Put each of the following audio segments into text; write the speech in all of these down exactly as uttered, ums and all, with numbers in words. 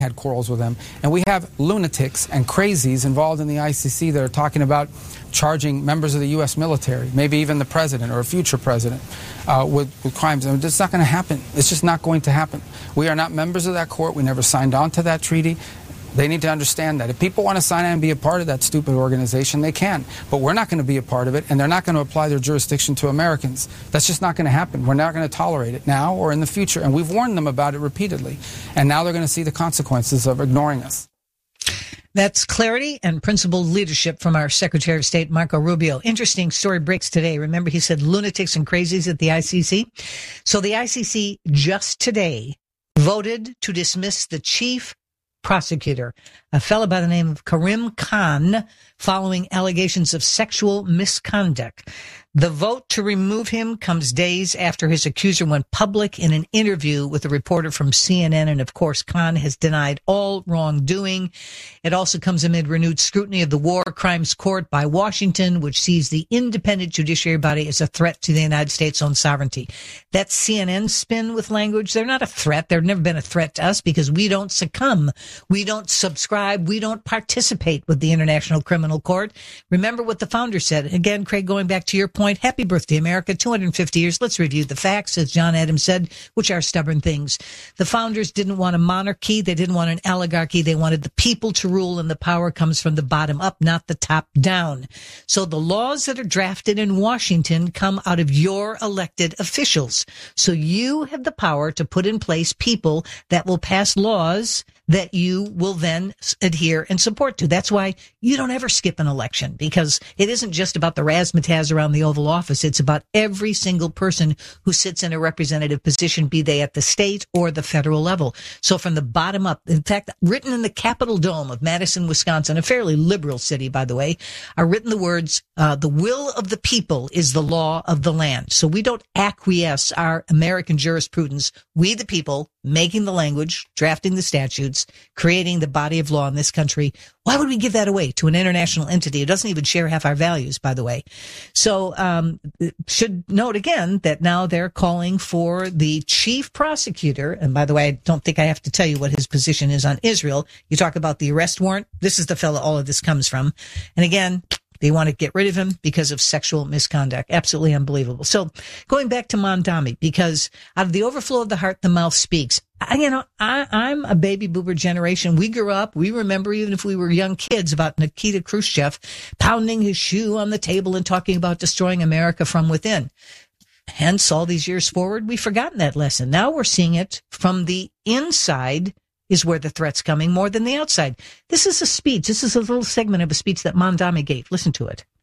had quarrels with them. And we have lunatics and crazies involved in the I C C that are talking about charging members of the U S military, maybe even the president or a future president, uh, with, with crimes. And it's not going to happen. It's just not going to happen. We are not members of that court. We never signed on to that treaty. They need to understand that. If people want to sign on and be a part of that stupid organization, they can. But we're not going to be a part of it, and they're not going to apply their jurisdiction to Americans. That's just not going to happen. We're not going to tolerate it now or in the future. And we've warned them about it repeatedly. And now they're going to see the consequences of ignoring us. That's clarity and principled leadership from our Secretary of State, Marco Rubio. Interesting story breaks today. Remember, he said lunatics and crazies at the I C C? So the I C C just today voted to dismiss the chief prosecutor, a fellow by the name of Karim Khan, following allegations of sexual misconduct. The vote to remove him comes days after his accuser went public in an interview with a reporter from C N N. And of course, Khan has denied all wrongdoing. It also comes amid renewed scrutiny of the War Crimes Court by Washington, which sees the independent judiciary body as a threat to the United States' own sovereignty. That C N N spin with language, they're not a threat. They've never been a threat to us because we don't succumb. We don't subscribe. We don't participate with the International Criminal Court. Remember what the founder said. Again, Craig, going back to your point, happy birthday, America, two hundred fifty years. Let's review the facts, as John Adams said, which are stubborn things. The founders didn't want a monarchy. They didn't want an oligarchy. They wanted the people to rule, and the power comes from the bottom up, not the top down. So the laws that are drafted in Washington come out of your elected officials. So you have the power to put in place people that will pass laws that you will then adhere and support to. That's why you don't ever skip an election, because it isn't just about the razzmatazz around the Oval Office. It's about every single person who sits in a representative position, be they at the state or the federal level. So from the bottom up, in fact, written in the Capitol Dome of Madison, Wisconsin, a fairly liberal city, by the way, are written the words, uh, the will of the people is the law of the land. So we don't acquiesce our American jurisprudence. We, the people, making the language, drafting the statutes, creating the body of law in this country. Why would we give that away to an international entity? It doesn't even share half our values, by the way. So, um, should note again that now they're calling for the chief prosecutor. And by the way, I don't think I have to tell you what his position is on Israel. You talk about the arrest warrant. This is the fellow all of this comes from. And again, they want to get rid of him because of sexual misconduct. Absolutely unbelievable. So going back to Mamdani, because out of the overflow of the heart, the mouth speaks. I, you know, I, I'm a baby boomer generation. We grew up, we remember, even if we were young kids, about Nikita Khrushchev pounding his shoe on the table and talking about destroying America from within. Hence, all these years forward, we've forgotten that lesson. Now we're seeing it from the inside is where the threat's coming more than the outside. This is a speech. This is a little segment of a speech that Mamdani gave. Listen to it.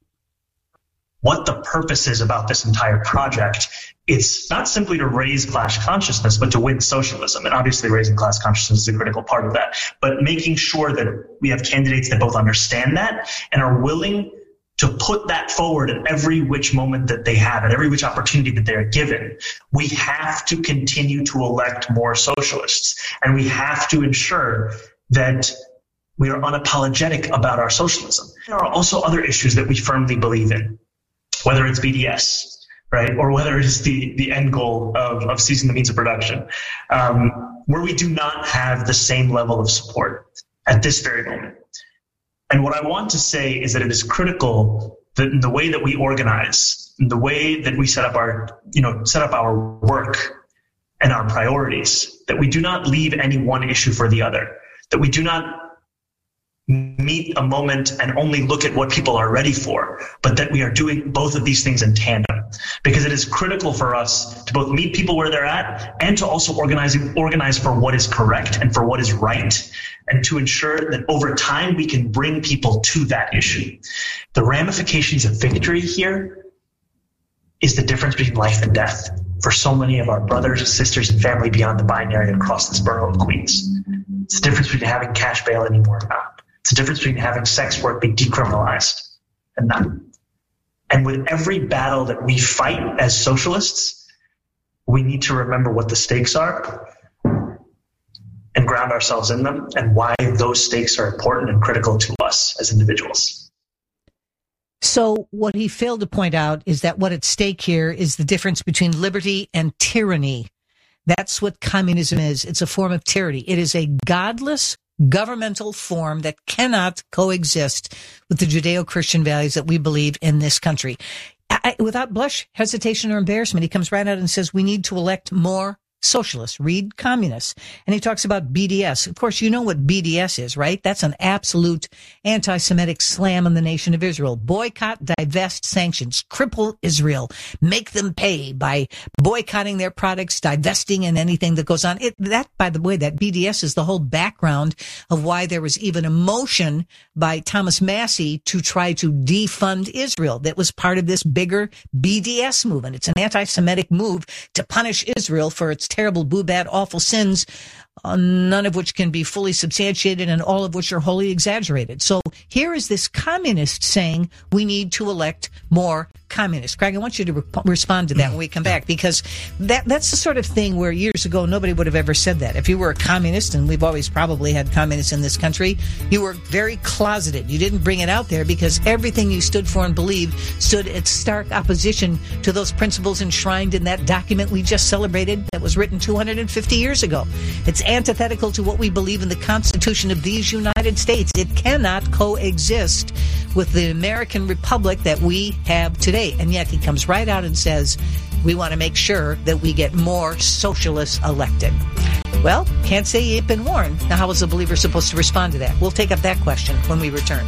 What the purpose is about this entire project, it's not simply to raise class consciousness, but to win socialism. And obviously raising class consciousness is a critical part of that. But making sure that we have candidates that both understand that and are willing to put that forward at every which moment that they have, at every which opportunity that they're given. We have to continue to elect more socialists, and we have to ensure that we are unapologetic about our socialism. There are also other issues that we firmly believe in, whether it's B D S, right, or whether it's the, the end goal of, of seizing the means of production, um, where we do not have the same level of support at this very moment. And what I want to say is that it is critical that in the way that we organize, in the way that we set up our, you know, set up our work and our priorities, that we do not leave any one issue for the other, that we do not meet a moment and only look at what people are ready for, but that we are doing both of these things in tandem, because it is critical for us to both meet people where they're at and to also organize, organize for what is correct and for what is right, and to ensure that over time we can bring people to that issue. The ramifications of victory here is the difference between life and death for so many of our brothers, sisters, and family beyond the binary across this borough of Queens. It's the difference between having cash bail anymore or not. It's the difference between having sex work be decriminalized and not. And with every battle that we fight as socialists, we need to remember what the stakes are and ground ourselves in them, and why those stakes are important and critical to us as individuals. So what he failed to point out is that what at stake here is the difference between liberty and tyranny. That's what communism is. It's a form of tyranny. It is a godless governmental form that cannot coexist with the Judeo-Christian values that we believe in this country. I, without blush, hesitation, or embarrassment, he comes right out and says we need to elect more socialists, read communists. And he talks about B D S. Of course, you know what B D S is, right? That's an absolute anti-Semitic slam on the nation of Israel. Boycott, divest, sanctions, cripple Israel, make them pay by boycotting their products, divesting, and anything that goes on. It, that, by the way, that B D S is the whole background of why there was even a motion by Thomas Massey to try to defund Israel. That was part of this bigger B D S movement. It's an anti-Semitic move to punish Israel for its terrible, boo, bad, awful sins, uh, none of which can be fully substantiated and all of which are wholly exaggerated. So here is this communist saying we need to elect more communists. Craig, I want you to re- respond to that when we come back, because that that's the sort of thing where years ago nobody would have ever said that. If you were a communist, and we've always probably had communists in this country, you were very closeted. You didn't bring it out there because everything you stood for and believed stood at stark opposition to those principles enshrined in that document we just celebrated that was written two hundred fifty years ago. It's antithetical to what we believe in the Constitution of these United States. It cannot coexist with the American Republic that we have today. And yet he comes right out and says, we want to make sure that we get more socialists elected. Well, can't say you ain't been warned. Now, how is a believer supposed to respond to that? We'll take up that question when we return.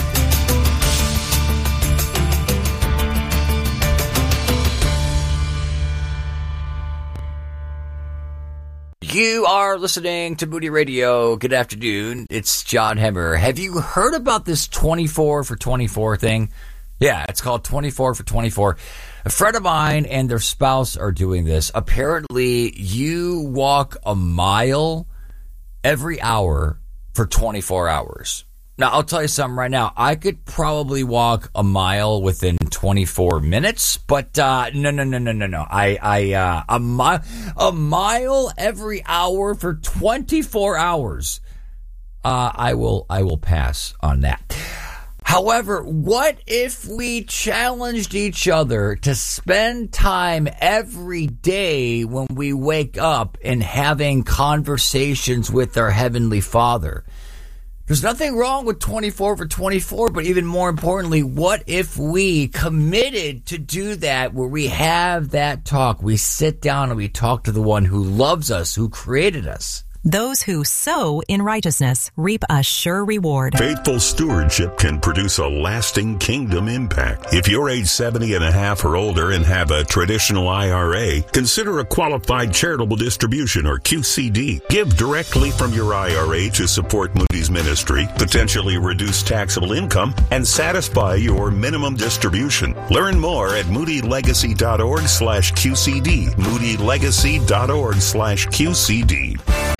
You are listening to Moody Radio. Good afternoon. It's John Hemmer. Have you heard about this twenty-four for twenty-four thing? Yeah, it's called twenty-four for twenty-four. A friend of mine and their spouse are doing this. Apparently, you walk a mile every hour for twenty-four hours. Now, I'll tell you something right now. I could probably walk a mile within twenty-four minutes, but uh, no, no, no, no, no, no. I, I, uh, a mile, a mile every hour for twenty-four hours. Uh, I will, I will pass on that. However, what if we challenged each other to spend time every day when we wake up and having conversations with our Heavenly Father? There's nothing wrong with twenty-four for twenty-four, but even more importantly, what if we committed to do that, where we have that talk, we sit down and we talk to the one who loves us, who created us? Those who sow in righteousness reap a sure reward. Faithful stewardship can produce a lasting kingdom impact. If you're age seventy and a half or older and have a traditional I R A, consider a qualified charitable distribution, or Q C D. Give directly from your I R A to support Moody's ministry, potentially reduce taxable income, and satisfy your minimum distribution. Learn more at moodylegacy.org slash QCD. moodylegacy.org slash QCD.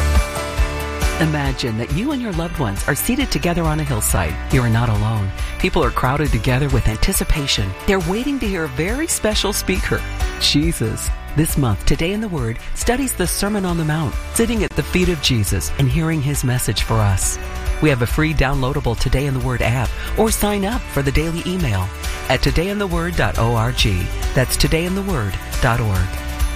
Imagine that you and your loved ones are seated together on a hillside. You are not alone. People are crowded together with anticipation. They're waiting to hear a very special speaker, Jesus. This month, Today in the Word studies the Sermon on the Mount, sitting at the feet of Jesus and hearing his message for us. We have a free downloadable Today in the Word app, or sign up for the daily email at today in the word dot org. That's today in the word dot org.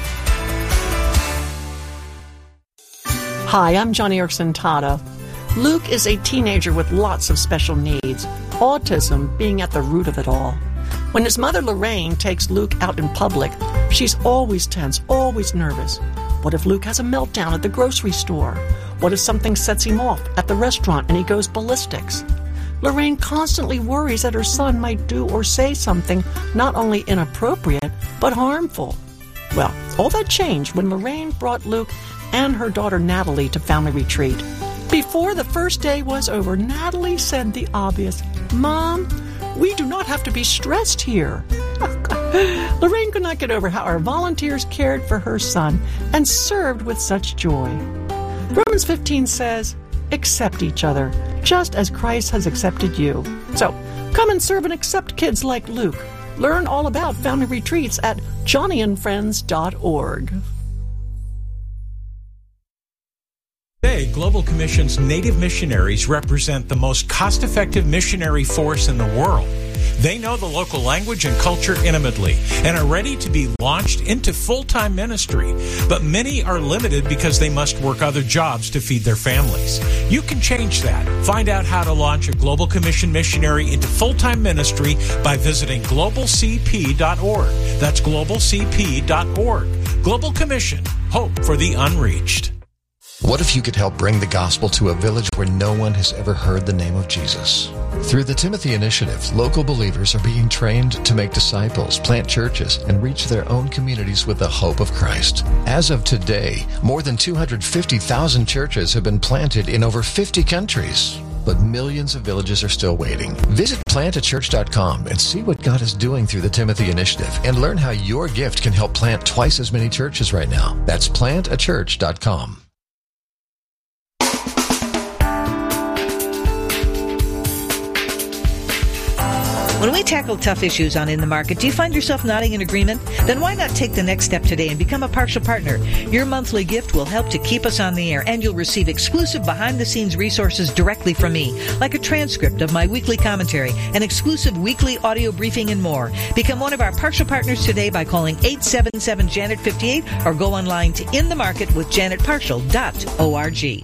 Hi, I'm Johnny Erickson Tata. Luke is a teenager with lots of special needs, autism being at the root of it all. When his mother Lorraine takes Luke out in public, she's always tense, always nervous. What if Luke has a meltdown at the grocery store? What if something sets him off at the restaurant and he goes ballistics? Lorraine constantly worries that her son might do or say something not only inappropriate, but harmful. Well, all that changed when Lorraine brought Luke and her daughter Natalie to family retreat. Before the first day was over, Natalie said the obvious, "Mom, we do not have to be stressed here." Lorraine could not get over how our volunteers cared for her son and served with such joy. Romans fifteen says, accept each other, just as Christ has accepted you. So, come and serve and accept kids like Luke. Learn all about family retreats at johnny and friends dot org. Today, Global Commission's Native missionaries represent the most cost-effective missionary force in the world. They know the local language and culture intimately and are ready to be launched into full-time ministry. But many are limited because they must work other jobs to feed their families. You can change that. Find out how to launch a Global Commission missionary into full-time ministry by visiting global c p dot org. That's global c p dot org. Global Commission. Hope for the unreached. What if you could help bring the gospel to a village where no one has ever heard the name of Jesus? Through the Timothy Initiative, local believers are being trained to make disciples, plant churches, and reach their own communities with the hope of Christ. As of today, more than two hundred fifty thousand churches have been planted in over fifty countries. But millions of villages are still waiting. Visit plant a church dot com and see what God is doing through the Timothy Initiative and learn how your gift can help plant twice as many churches right now. That's plant a church dot com. When we tackle tough issues on In the Market, do you find yourself nodding in agreement? Then why not take the next step today and become a partial partner? Your monthly gift will help to keep us on the air, and you'll receive exclusive behind-the-scenes resources directly from me, like a transcript of my weekly commentary, an exclusive weekly audio briefing, and more. Become one of our partial partners today by calling eight seven seven Janet fifty-eight or go online to in the market with janet partial dot org.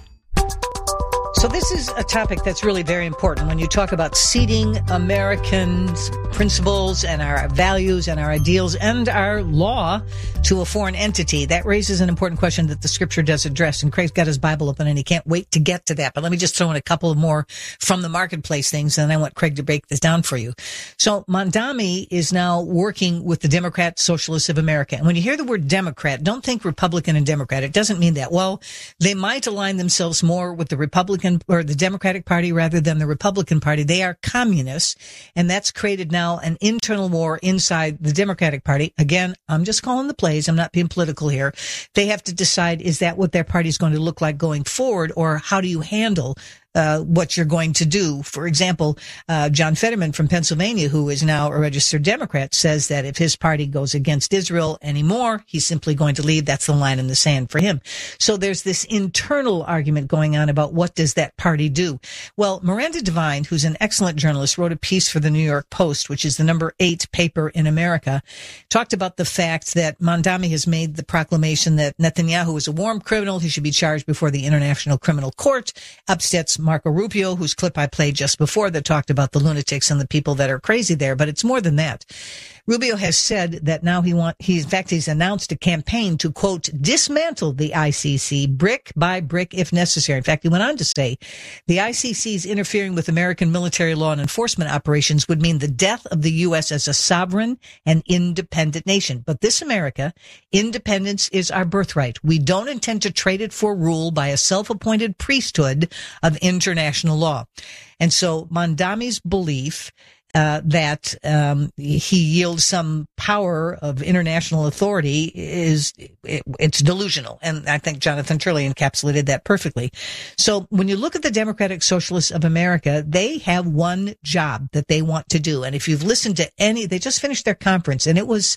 So this is a topic that's really very important when you talk about seeding Americans' principles and our values and our ideals and our law to a foreign entity. That raises an important question that the scripture does address. And Craig's got his Bible open and he can't wait to get to that. But let me just throw in a couple more from the marketplace things, and I want Craig to break this down for you. So Mondami is now working with the Democrat Socialists of America. And when you hear the word Democrat, don't think Republican and Democrat. It doesn't mean that. Well, they might align themselves more with the Republican or the Democratic Party rather than the Republican Party. They are communists, and that's created now an internal war inside the Democratic Party. Again, I'm just calling the plays. I'm not being political here. They have to decide, is that what their party is going to look like going forward, or how do you handle Uh, what you're going to do? For example, uh, John Fetterman from Pennsylvania, who is now a registered Democrat, says that if his party goes against Israel anymore, he's simply going to leave. That's the line in the sand for him. So there's this internal argument going on about what does that party do? Well, Miranda Devine, who's an excellent journalist, wrote a piece for the New York Post, which is the number eight paper in America, talked about the fact that Mondami has made the proclamation that Netanyahu is a war criminal. He should be charged before the International Criminal Court. Upsets Marco Rubio, whose clip I played just before, that talked about the lunatics and the people that are crazy there. But it's more than that. Rubio has said that now he want, he, in fact, he's announced a campaign to, quote, dismantle the I C C brick by brick if necessary. In fact, he went on to say the I C C's interfering with American military law and enforcement operations would mean the death of the U S as a sovereign and independent nation. But this America, independence is our birthright. We don't intend to trade it for rule by a self-appointed priesthood of international law. And so Mondami's belief Uh, that um, he yields some power of international authority is it, it's delusional, and I think Jonathan Turley encapsulated that perfectly. So when you look at the Democratic Socialists of America, they have one job that they want to do, and if you've listened to any, they just finished their conference, and it was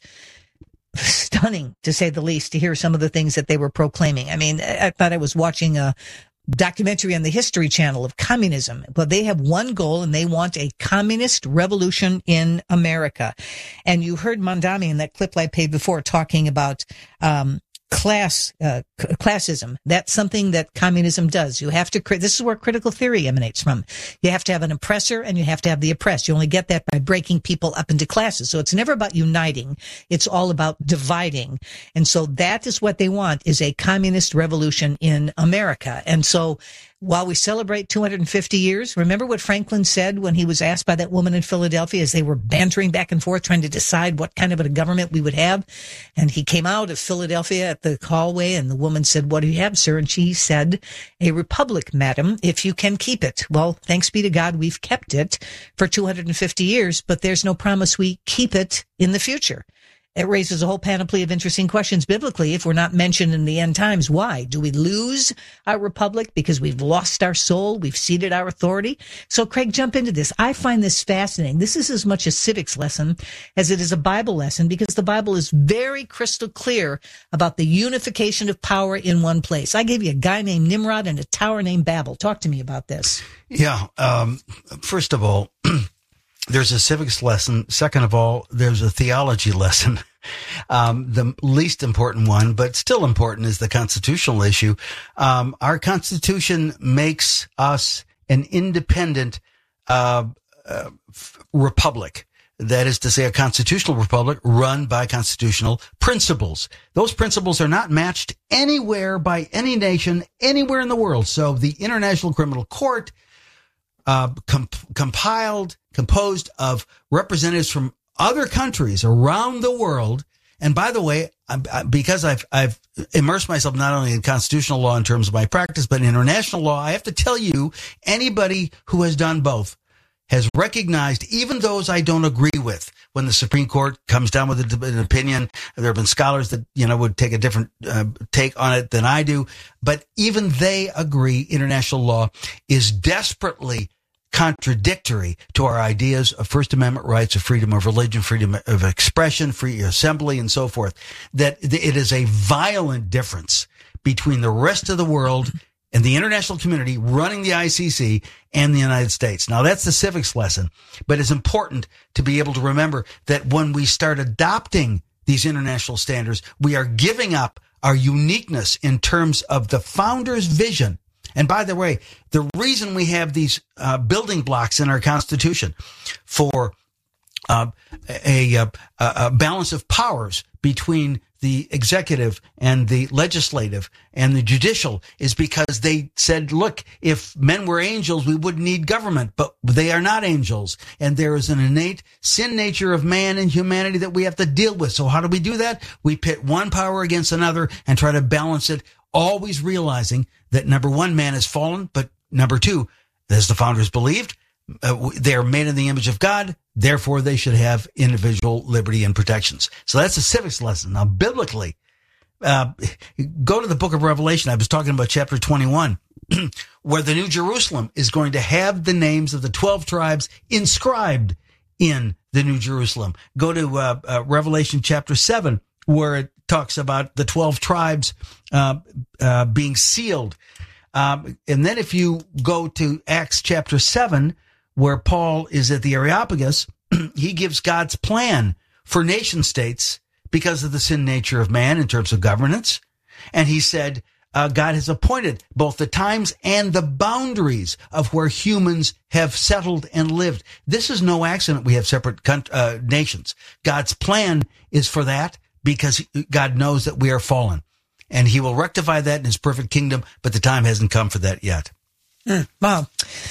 stunning to say the least to hear some of the things that they were proclaiming. I mean, I thought I was watching a documentary on the History Channel of communism, but they have one goal, and they want a communist revolution in America. And you heard Mondami in that clip I played before talking about um class uh, classism. That's something that communism does. You have to this is where critical theory emanates from. You have to have an oppressor and you have to have the oppressed. You only get that by breaking people up into classes. So it's never about uniting. It's all about dividing. And so that is what they want, is a communist revolution in America. And so while we celebrate two hundred fifty years, remember what Franklin said when he was asked by that woman in Philadelphia as they were bantering back and forth trying to decide what kind of a government we would have? And he came out of Philadelphia at the hallway, and the woman said, "What do you have, sir?" And she said, "A republic, madam, if you can keep it." Well, thanks be to God, we've kept it for two hundred fifty years, but there's no promise we keep it in the future. It raises a whole panoply of interesting questions biblically if we're not mentioned in the end times. Why? Do we lose our republic because we've lost our soul? We've ceded our authority? So, Craig, jump into this. I find this fascinating. This is as much a civics lesson as it is a Bible lesson, because the Bible is very crystal clear about the unification of power in one place. I gave you a guy named Nimrod and a tower named Babel. Talk to me about this. Yeah. Um, first of all, there's a civics lesson. Second of all, there's a theology lesson. Um, the least important one, but still important, is the constitutional issue. Um, our Constitution makes us an independent uh, uh, republic. That is to say, a constitutional republic run by constitutional principles. Those principles are not matched anywhere by any nation, anywhere in the world. So the International Criminal Court, uh, comp- compiled, composed of representatives from other countries around the world. And by the way, I, I, because I've, I've immersed myself not only in constitutional law in terms of my practice, but in international law, I have to tell you, anybody who has done both has recognized, even those I don't agree with, when the Supreme Court comes down with an opinion. There have been scholars that, you know, would take a different uh, take on it than I do, but even they agree international law is desperately contradictory to our ideas of First Amendment rights, of freedom of religion, freedom of expression, free assembly, and so forth. That it is a violent difference between the rest of the world and the international community running the I C C and the United States. Now, that's the civics lesson, but it's important to be able to remember that when we start adopting these international standards, we are giving up our uniqueness in terms of the founders' vision. And by the way, the reason we have these uh, building blocks in our Constitution for uh, a, a, a balance of powers between the executive and the legislative and the judicial is because they said, look, if men were angels, we wouldn't need government, but they are not angels. And there is an innate sin nature of man and humanity that we have to deal with. So how do we do that? We pit one power against another and try to balance it, always realizing that number one, man has fallen, but number two, as the founders believed, uh, they are made in the image of God. Therefore, they should have individual liberty and protections. So that's a civics lesson. Now, biblically, uh, go to the book of Revelation. I was talking about chapter twenty-one, where the New Jerusalem is going to have the names of the twelve tribes inscribed in the New Jerusalem. Go to uh, uh, Revelation chapter seven, where it talks about the twelve tribes uh, uh, being sealed. Um, and then if you go to Acts chapter seven, where Paul is at the Areopagus, he gives God's plan for nation states because of the sin nature of man in terms of governance. And he said, uh, God has appointed both the times and the boundaries of where humans have settled and lived. This is no accident we have separate country, uh, nations. God's plan is for that because God knows that we are fallen. And he will rectify that in his perfect kingdom, but the time hasn't come for that yet. Mm, wow.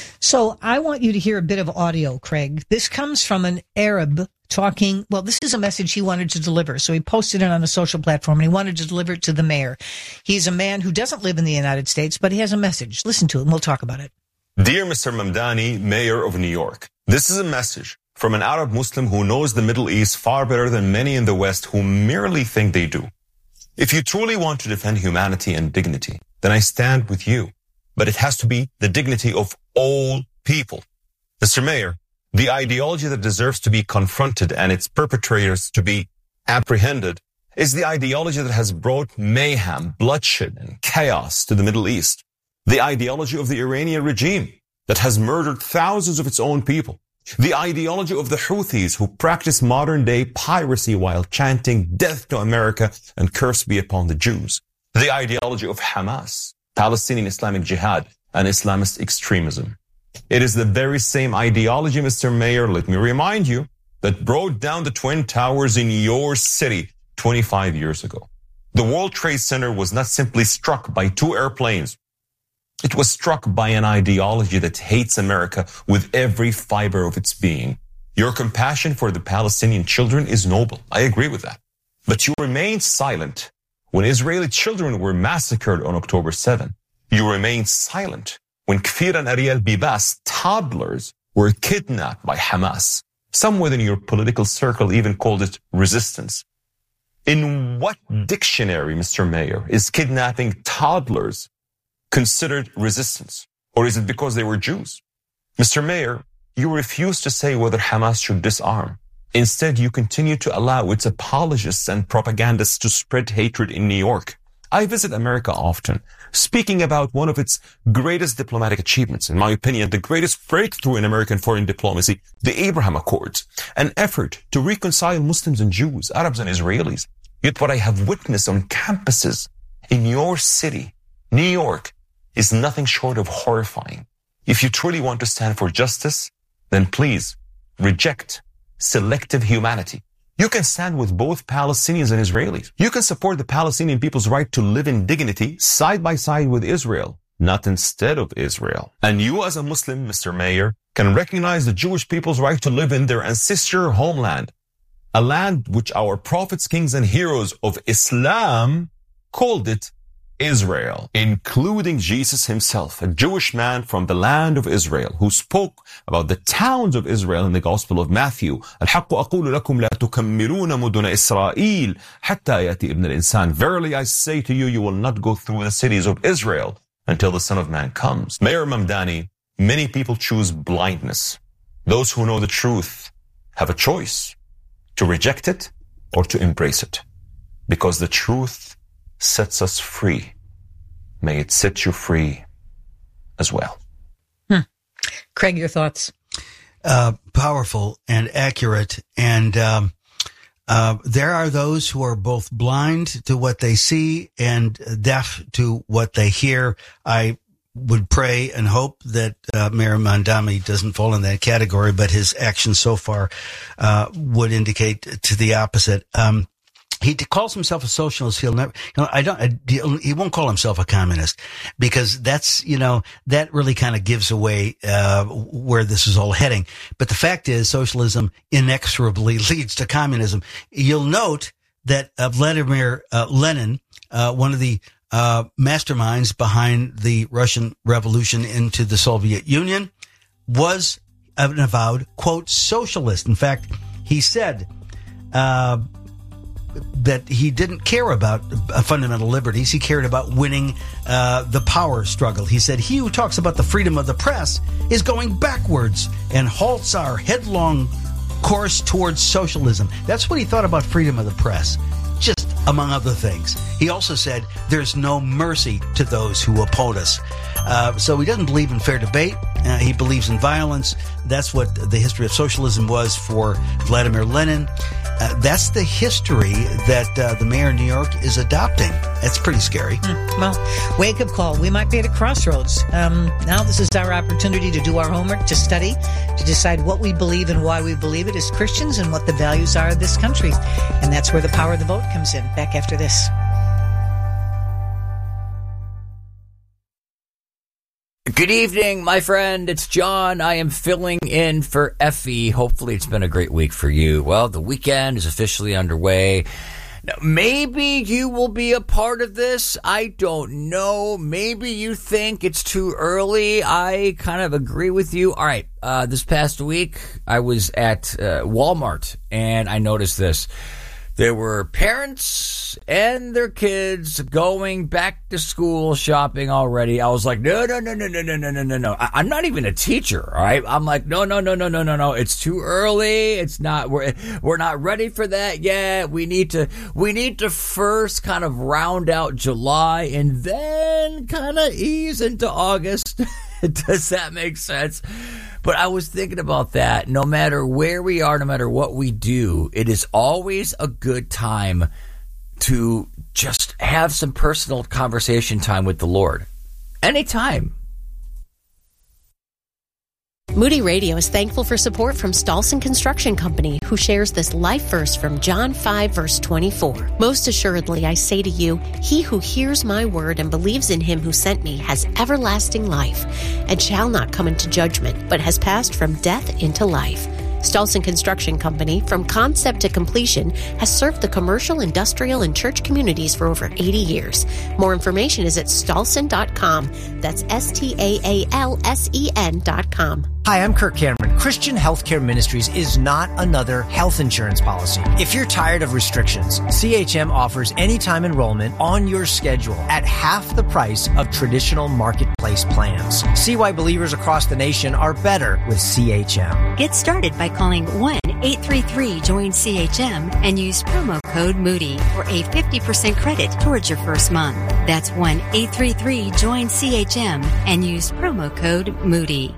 So I want you to hear a bit of audio, Craig. This comes from an Arab talking. Well, this is a message he wanted to deliver. So he posted it on a social platform and he wanted to deliver it to the mayor. He's a man who doesn't live in the United States, but he has a message. Listen to it and we'll talk about it. Dear Mister Mamdani, Mayor of New York, this is a message from an Arab Muslim who knows the Middle East far better than many in the West who merely think they do. If you truly want to defend humanity and dignity, then I stand with you. But it has to be the dignity of all people. Mister Mayor, the ideology that deserves to be confronted and its perpetrators to be apprehended is the ideology that has brought mayhem, bloodshed, and chaos to the Middle East. The ideology of the Iranian regime that has murdered thousands of its own people. The ideology of the Houthis who practice modern-day piracy while chanting death to America and curse be upon the Jews. The ideology of Hamas, Palestinian Islamic Jihad, and Islamist extremism. It is the very same ideology, Mister Mayor, let me remind you, that brought down the Twin Towers in your city twenty-five years ago. The World Trade Center was not simply struck by two airplanes. It was struck by an ideology that hates America with every fiber of its being. Your compassion for the Palestinian children is noble. I agree with that. But you remained silent when Israeli children were massacred on October seventh. You remained silent when Kfir and Ariel Bibas, toddlers, were kidnapped by Hamas. Some within your political circle even called it resistance. In what dictionary, Mister Mayor, is kidnapping toddlers considered resistance? Or is it because they were Jews? Mister Mayor, you refuse to say whether Hamas should disarm. Instead, you continue to allow its apologists and propagandists to spread hatred in New York. I visit America often, speaking about one of its greatest diplomatic achievements, in my opinion, the greatest breakthrough in American foreign diplomacy, the Abraham Accords, an effort to reconcile Muslims and Jews, Arabs and Israelis. Yet what I have witnessed on campuses in your city, New York, is nothing short of horrifying. If you truly want to stand for justice, then please reject selective humanity. You can stand with both Palestinians and Israelis. You can support the Palestinian people's right to live in dignity side by side with Israel, not instead of Israel. And you as a Muslim, Mister Mayor, can recognize the Jewish people's right to live in their ancestral homeland, a land which our prophets, kings, and heroes of Islam called it Israel, including Jesus himself, a Jewish man from the land of Israel, who spoke about the towns of Israel in the Gospel of Matthew. الحق أقول لكم لا تكملون مدن إسرائيل حتى يأتي ابن الإنسان. Verily I say to you, you will not go through the cities of Israel until the Son of Man comes. Mayor Mamdani, many people choose blindness. Those who know the truth have a choice to reject it or to embrace it, because the truth sets us free. May it set you free as well. Hmm. Craig, your thoughts? Uh, powerful and accurate. And um, uh, there are those who are both blind to what they see and deaf to what they hear. I would pray and hope that uh, Mayor Mamdani doesn't fall in that category, but his actions so far uh, would indicate to the opposite. Um, He calls himself a socialist. He'll never, you know, I don't, I, he won't call himself a communist, because that's, you know, that really kind of gives away, uh, where this is all heading. But the fact is, socialism inexorably leads to communism. You'll note that uh, Vladimir uh, Lenin, uh, one of the, uh, masterminds behind the Russian Revolution into the Soviet Union, was an avowed, quote, socialist. In fact, he said, uh, that he didn't care about uh, fundamental liberties. He cared about winning uh, the power struggle. He said, he who talks about the freedom of the press is going backwards and halts our headlong course towards socialism. That's what he thought about freedom of the press, just among other things. He also said, there's no mercy to those who oppose us. Uh, so he doesn't believe in fair debate. Uh, he believes in violence. That's what the history of socialism was for Vladimir Lenin. Uh, that's the history that uh, the mayor of New York is adopting. That's pretty scary. Mm, well, wake-up call. We might be at a crossroads. Um, now this is our opportunity to do our homework, to study, to decide what we believe and why we believe it as Christians, and what the values are of this country. And that's where the power of the vote comes in. Back after this. Good evening, my friend. It's John. I am filling in for Effie. Hopefully it's been a great week for you. Well, the weekend is officially underway. Now, maybe you will be a part of this. I don't know. Maybe you think it's too early. I kind of agree with you. All right. Uh, this past week, I was at uh, Walmart, and I noticed this. There were parents and their kids going back to school shopping already. I was like, no, no, no, no, no, no, no, no, no, no. I, I'm not even a teacher, all right? I'm like, no, no, no, no, no, no, no. It's too early. It's not, we're, we're not ready for that yet. We need to, we need to first kind of round out July and then kind of ease into August. Does that make sense? But I was thinking about that. No matter where we are, no matter what we do, it is always a good time to just have some personal conversation time with the Lord. Anytime. Moody Radio is thankful for support from Stolson Construction Company, who shares this life verse from John five, verse twenty-four. Most assuredly, I say to you, he who hears my word and believes in him who sent me has everlasting life, and shall not come into judgment, but has passed from death into life. Stolson Construction Company, from concept to completion, has served the commercial, industrial, and church communities for over eighty years. More information is at stolson dot com. That's S T A A L S E N dot com. Hi, I'm Kirk Cameron. Christian Healthcare Ministries is not another health insurance policy. If you're tired of restrictions, C H M offers anytime enrollment on your schedule at half the price of traditional marketplace plans. See why believers across the nation are better with C H M. Get started by calling one eight three three join C H M and use promo code Moody for a fifty percent credit towards your first month. That's one eight three three join C H M and use promo code Moody.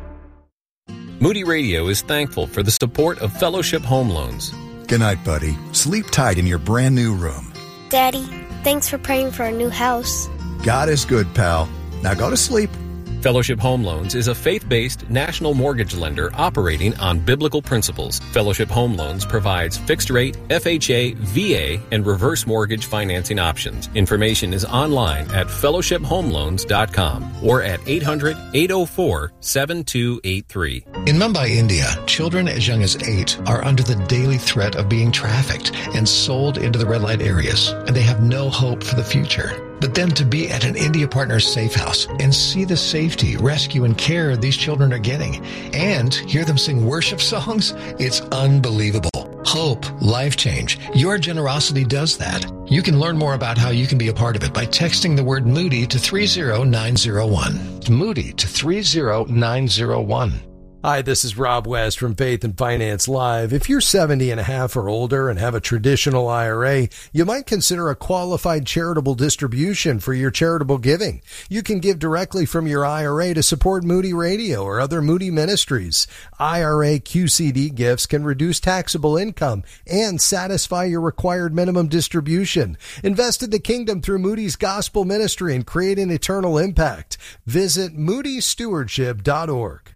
Moody Radio is thankful for the support of Fellowship Home Loans. Good night, buddy. Sleep tight in your brand new room. Daddy, thanks for praying for our new house. God is good, pal. Now go to sleep. Fellowship Home Loans is a faith-based national mortgage lender operating on biblical principles. Fellowship Home Loans provides fixed-rate, F H A, V A, and reverse mortgage financing options. Information is online at fellowship home loans dot com or at eight hundred, eight oh four, seven two eight three. In Mumbai, India, children as young as eight are under the daily threat of being trafficked and sold into the red light areas, and they have no hope for the future. But then to be at an India Partners safe house and see the safety, rescue, and care these children are getting and hear them sing worship songs, it's unbelievable. Hope, life change. Your generosity does that. You can learn more about how you can be a part of it by texting the word Moody to three zero nine zero one. Moody to three zero nine zero one. Hi, this is Rob West from Faith and Finance Live. If you're seventy and a half or older and have a traditional I R A, you might consider a qualified charitable distribution for your charitable giving. You can give directly from your I R A to support Moody Radio or other Moody ministries. I R A Q C D gifts can reduce taxable income and satisfy your required minimum distribution. Invest in the kingdom through Moody's Gospel Ministry and create an eternal impact. Visit moody stewardship dot org.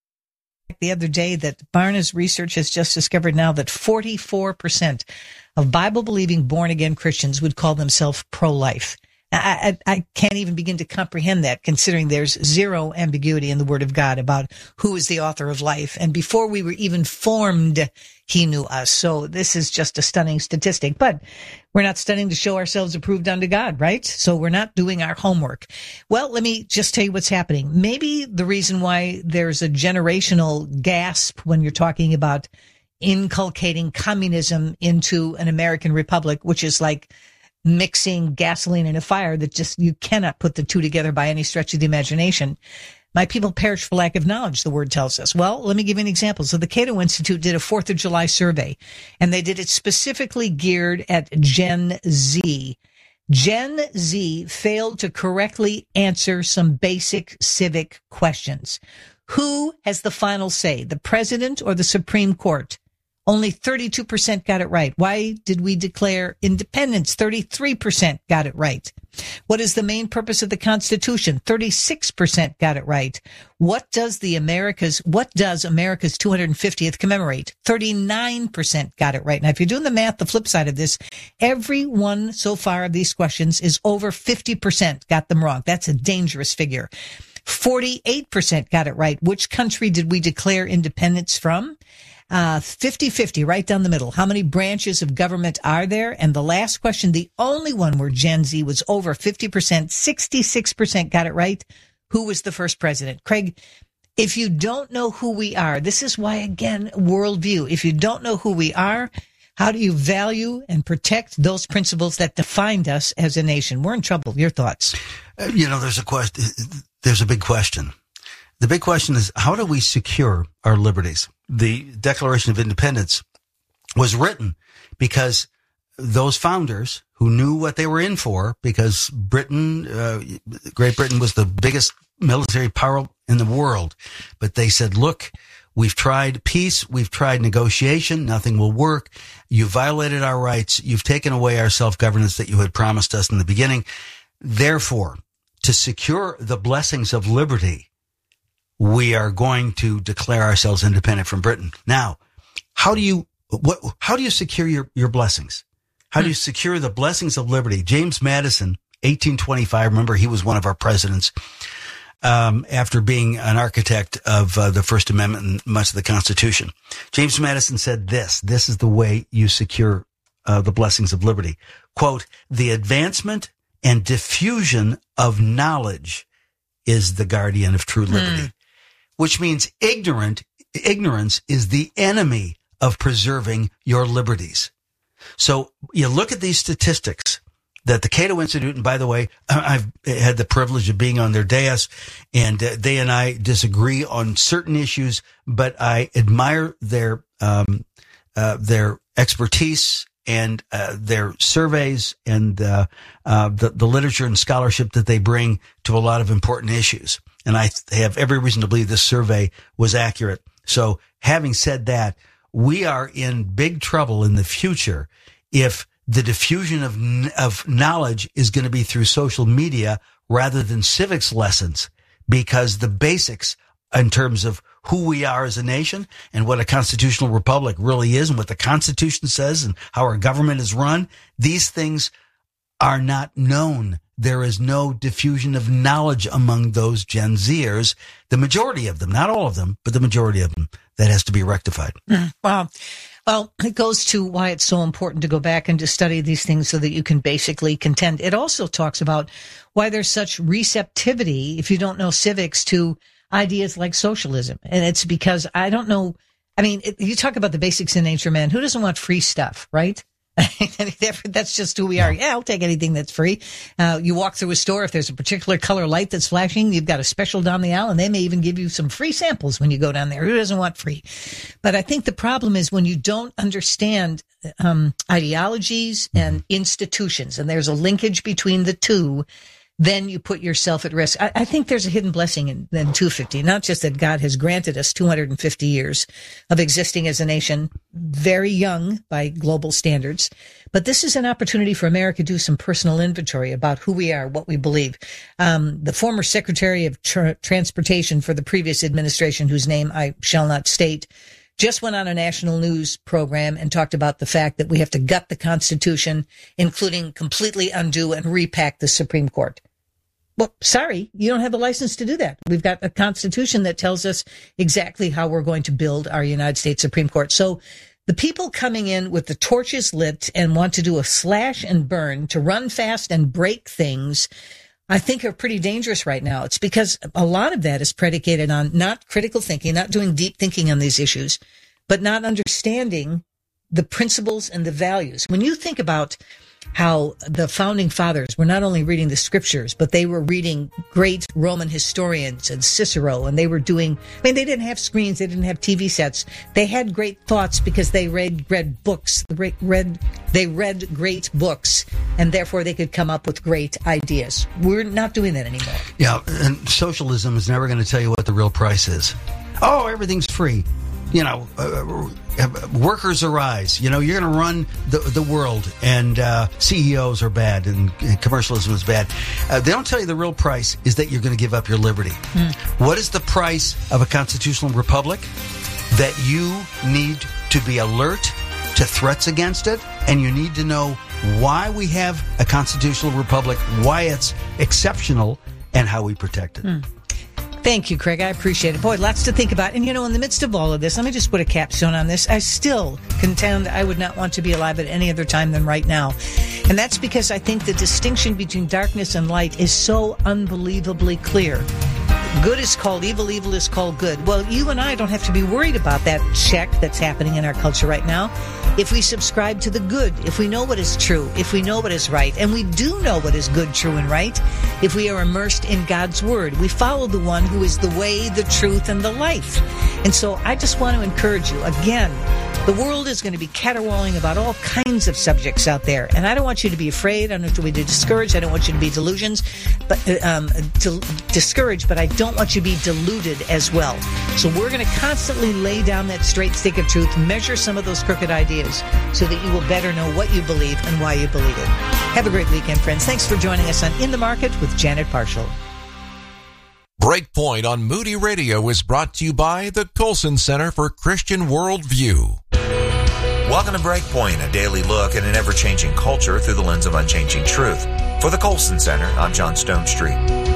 The other day that Barna's research has just discovered now that forty-four percent of Bible-believing born-again Christians would call themselves pro-life. I, I, I can't even begin to comprehend that, considering there's zero ambiguity in the Word of God about who is the author of life. And before we were even formed, He knew us. So this is just a stunning statistic. But we're not studying to show ourselves approved unto God, right? So we're not doing our homework. Well, let me just tell you what's happening. Maybe the reason why there's a generational gasp when you're talking about inculcating communism into an American republic, which is like mixing gasoline in a fire that just, you cannot put the two together by any stretch of the imagination. My people perish for lack of knowledge, the word tells us. Well, let me give you an example. So the Cato Institute did a fourth of July survey, and they did it specifically geared at Gen Z. Gen Z failed to correctly answer some basic civic questions. Who has the final say, the president or the Supreme Court? Only thirty-two percent got it right. Why did we declare independence? thirty-three percent got it right. What is the main purpose of the Constitution? thirty-six percent got it right. What does the America's, what does America's two hundred fiftieth commemorate? thirty-nine percent got it right. Now, if you're doing the math, the flip side of this, every one so far of these questions is over fifty percent got them wrong. That's a dangerous figure. forty-eight percent got it right. Which country did we declare independence from? Uh, fifty-fifty, right down the middle. How many branches of government are there? And the last question, the only one where Gen Z was over fifty percent, sixty-six percent got it right. Who was the first president? Craig, if you don't know who we are, this is why, again, worldview. If you don't know who we are, how do you value and protect those principles that defined us as a nation? We're in trouble. Your thoughts? Uh, you know, there's a question. There's a big question. The big question is, how do we secure our liberties? The Declaration of Independence was written because those founders who knew what they were in for, because Britain, uh, Great Britain was the biggest military power in the world. But they said, look, we've tried peace. We've tried negotiation. Nothing will work. You violated our rights. You've taken away our self-governance that you had promised us in the beginning. Therefore, to secure the blessings of liberty, we are going to declare ourselves independent from Britain. Now, how do you, what, how do you secure your, your blessings? How do you secure the blessings of liberty? James Madison, eighteen twenty-five, remember he was one of our presidents, um, after being an architect of uh, the First Amendment and much of the Constitution. James Madison said this, this is the way you secure uh, the blessings of liberty. Quote, the advancement and diffusion of knowledge is the guardian of true liberty. Mm. Which means ignorant, ignorance is the enemy of preserving your liberties. So you look at these statistics that the Cato Institute, and by the way, I've had the privilege of being on their dais, and uh, they and I disagree on certain issues, but I admire their um, uh, their expertise and uh, their surveys and uh, uh, the, the literature and scholarship that they bring to a lot of important issues. And I have every reason to believe this survey was accurate. So having said that, we are in big trouble in the future if the diffusion of of knowledge is going to be through social media rather than civics lessons, because the basics in terms of who we are as a nation and what a constitutional republic really is and what the Constitution says and how our government is run, these things are not known. There is no diffusion of knowledge among those Gen Zers, the majority of them, not all of them, but the majority of them. That has to be rectified. Mm, wow. Well, it goes to why it's so important to go back and to study these things so that you can basically contend. It also talks about why there's such receptivity, if you don't know civics, to ideas like socialism. And it's because I don't know. I mean, it, you talk about the basics in nature, man. Who doesn't want free stuff, right? That's just who we are. Yeah, I'll take anything that's free. Uh, you walk through a store, if there's a particular color light that's flashing, you've got a special down the aisle, and they may even give you some free samples when you go down there. Who doesn't want free? But I think the problem is when you don't understand um, ideologies and institutions, and there's a linkage between the two, then you put yourself at risk. I, I think there's a hidden blessing in, in two fifty, not just that God has granted us two hundred fifty years of existing as a nation, very young by global standards, but this is an opportunity for America to do some personal inventory about who we are, what we believe. Um, the former Secretary of Tr- Transportation for the previous administration, whose name I shall not state, just went on a national news program and talked about the fact that we have to gut the Constitution, including completely undo and repack the Supreme Court. Well, sorry, you don't have a license to do that. We've got a Constitution that tells us exactly how we're going to build our United States Supreme Court. So the people coming in with the torches lit and want to do a slash and burn, to run fast and break things, I think are pretty dangerous right now. It's because a lot of that is predicated on not critical thinking, not doing deep thinking on these issues, but not understanding the principles and the values. When you think about how the founding fathers were not only reading the scriptures, but they were reading great Roman historians and Cicero, and they were doing, I mean, they didn't have screens, they didn't have T V sets. They had great thoughts because they read, read books, read, they read great books, and therefore they could come up with great ideas. We're not doing that anymore. Yeah, and socialism is never going to tell you what the real price is. Oh, everything's free. You know, uh, workers arise. You know, you're going to run the the world, and uh, C E Os are bad, and, and commercialism is bad. Uh, they don't tell you the real price is that you're going to give up your liberty. Mm. What is the price of a constitutional republic? That you need to be alert to threats against it, and you need to know why we have a constitutional republic, why it's exceptional, and how we protect it. Mm. Thank you, Craig. I appreciate it. Boy, lots to think about. And, you know, in the midst of all of this, let me just put a capstone on this. I still contend I would not want to be alive at any other time than right now. And that's because I think the distinction between darkness and light is so unbelievably clear. Good is called evil, evil is called good. Well, you and I don't have to be worried about that check that's happening in our culture right now. If we subscribe to the good, if we know what is true, if we know what is right, and we do know what is good, true, and right, if we are immersed in God's word, we follow the one who is the way, the truth, and the life. And so I just want to encourage you, again, the world is going to be caterwauling about all kinds of subjects out there. And I don't want you to be afraid. I don't want you to be discouraged. I don't want you to be delusions, but um, to, discouraged, but I don't want you to be deluded as well. So we're going to constantly lay down that straight stick of truth, measure some of those crooked ideas so that you will better know what you believe and why you believe it. Have a great weekend, friends. Thanks for joining us on In the Market with Janet Parshall. Breakpoint on Moody Radio is brought to you by the Colson Center for Christian Worldview. Welcome to Breakpoint, a daily look at an ever-changing culture through the lens of unchanging truth. For the Colson Center, I'm John Stone Street.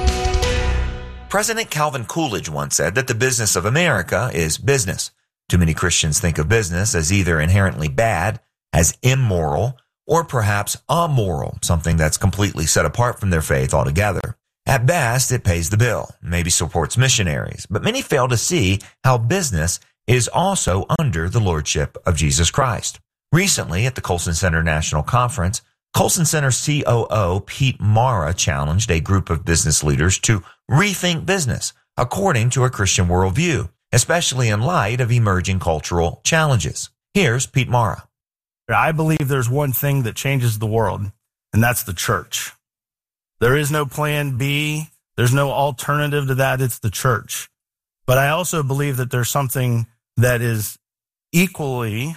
President Calvin Coolidge once said that the business of America is business. Too many Christians think of business as either inherently bad, as immoral, or perhaps amoral, something that's completely set apart from their faith altogether. At best, it pays the bill, maybe supports missionaries, but many fail to see how business is also under the lordship of Jesus Christ. Recently, at the Colson Center National Conference, Colson Center C O O Pete Mara challenged a group of business leaders to rethink business according to a Christian worldview, especially in light of emerging cultural challenges. Here's Pete Mara. I believe there's one thing that changes the world, and that's the church. There is no plan B. There's no alternative to that. It's the church. But I also believe that there's something that is equally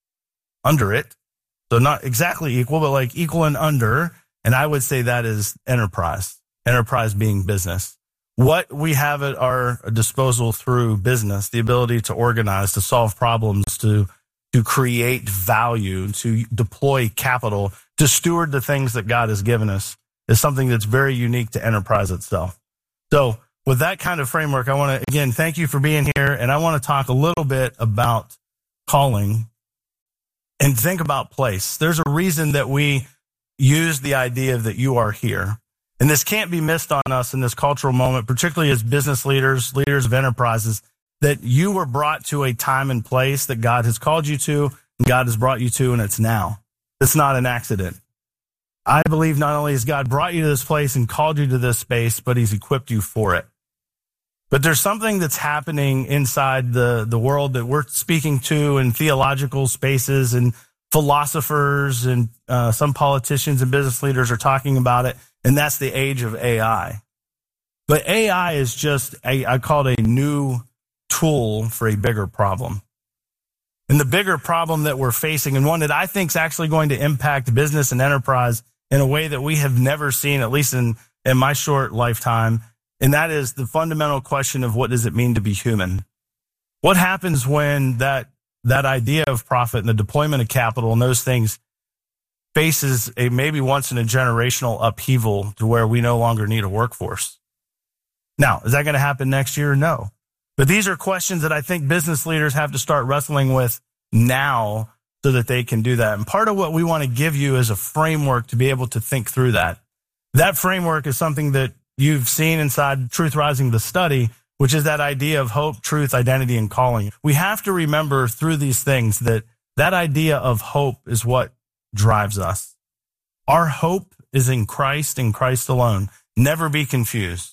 under it. So not exactly equal, but like equal and under. And I would say that is enterprise, enterprise being business. What we have at our disposal through business, the ability to organize, to solve problems, to, to create value, to deploy capital, to steward the things that God has given us, is something that's very unique to enterprise itself. So with that kind of framework, I want to, again, thank you for being here. And I want to talk a little bit about calling and think about place. There's a reason that we use the idea that you are here. And this can't be missed on us in this cultural moment, particularly as business leaders, leaders of enterprises, that you were brought to a time and place that God has called you to, and God has brought you to, and it's now. It's not an accident. I believe not only has God brought you to this place and called you to this space, but he's equipped you for it. But there's something that's happening inside the, the world that we're speaking to in theological spaces, and philosophers and uh, some politicians and business leaders are talking about it, and that's the age of A I. But A I is just, a, I call it a new tool for a bigger problem. And the bigger problem that we're facing, and one that I think is actually going to impact business and enterprise in a way that we have never seen, at least in, in my short lifetime, and that is the fundamental question of what does it mean to be human? What happens when that that idea of profit and the deployment of capital and those things faces a maybe once in a generational upheaval to where we no longer need a workforce? Now, is that going to happen next year? No. But these are questions that I think business leaders have to start wrestling with now so that they can do that. And part of what we want to give you is a framework to be able to think through that. That framework is something that you've seen inside Truth Rising, the study, which is that idea of hope, truth, identity, and calling. We have to remember through these things that that idea of hope is what drives us. Our hope is in Christ and Christ alone. Never be confused.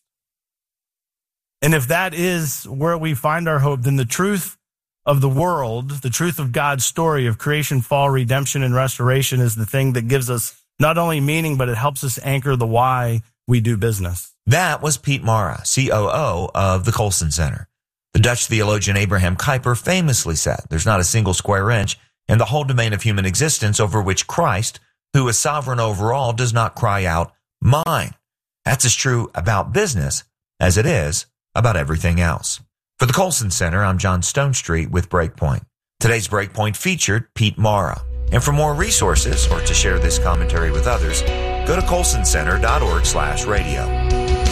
And if that is where we find our hope, then the truth of the world, the truth of God's story of creation, fall, redemption, and restoration is the thing that gives us not only meaning, but it helps us anchor the why we do business. That was Pete Mara, C O O of the Colson Center. The Dutch theologian Abraham Kuyper famously said, "There's not a single square inch in the whole domain of human existence over which Christ, who is sovereign over all, does not cry out, 'Mine.'" That's as true about business as it is about everything else. For the Colson Center, I'm John Stonestreet with Breakpoint. Today's Breakpoint featured Pete Mara. And for more resources or to share this commentary with others, go to colson center dot org slash radio.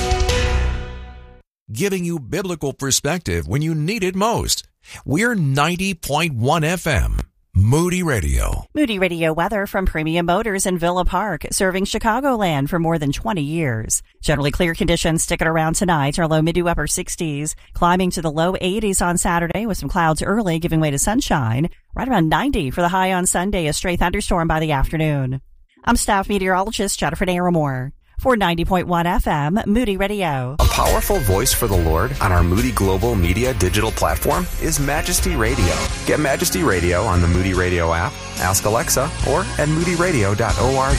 Giving you biblical perspective when you need it most. We're ninety point one F M, Moody Radio. Moody Radio weather from Premium Motors in Villa Park, serving Chicagoland for more than twenty years. Generally clear conditions sticking around tonight. Our low mid to upper sixties, climbing to the low eighties on Saturday with some clouds early, giving way to sunshine. Right around ninety for the high on Sunday, a stray thunderstorm by the afternoon. I'm staff meteorologist Jennifer Naramore for ninety point one F M, Moody Radio. A powerful voice for the Lord on our Moody Global Media digital platform is Majesty Radio. Get Majesty Radio on the Moody Radio app, ask Alexa, or at moody radio dot org.